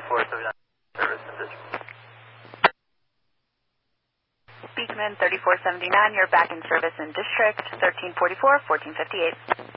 3479 service and district. Beekman 3479, you're back in service in district, 1344, 1458.